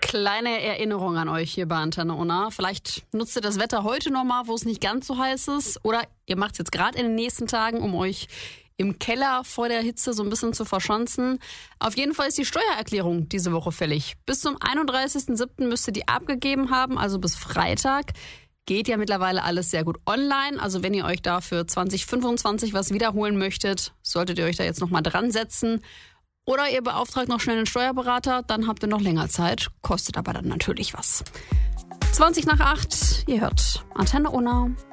kleine Erinnerung an euch hier bei Antenne Unna. Vielleicht nutzt ihr das Wetter heute nochmal, wo es nicht ganz so heiß ist. Oder ihr macht es jetzt gerade in den nächsten Tagen, um euch im Keller vor der Hitze so ein bisschen zu verschanzen. Auf jeden Fall ist die Steuererklärung diese Woche fällig. Bis zum 31.07. müsst ihr die abgegeben haben, also bis Freitag. Geht ja mittlerweile alles sehr gut online. Also wenn ihr euch da für 2025 was wiederholen möchtet, solltet ihr euch da jetzt nochmal dran setzen. Oder ihr beauftragt noch schnell einen Steuerberater, dann habt ihr noch länger Zeit. Kostet aber dann natürlich was. 7:20, ihr hört Antenne Unna.